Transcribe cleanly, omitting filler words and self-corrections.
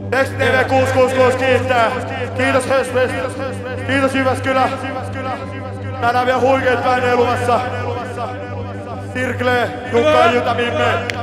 XTV 666 kiittää. Kiitos Hösves. Kiitos Jyväskylä. Tänään vielä huikeet bändejä luvassa. Sirkle, Jukka, Juta, Mimme.